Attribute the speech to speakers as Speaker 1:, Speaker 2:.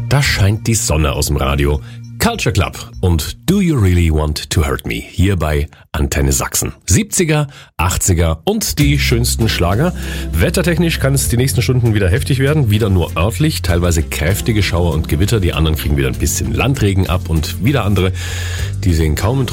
Speaker 1: da scheint die Sonne aus dem Radio. Culture Club und Do You Really Want to Hurt Me hier bei Antenne Sachsen. 70er, 80er und die schönsten Schlager. Wettertechnisch kann es die nächsten Stunden wieder heftig werden, wieder nur örtlich, teilweise kräftige Schauer und Gewitter. Die anderen kriegen wieder ein bisschen Landregen ab und wieder andere, die sehen kaum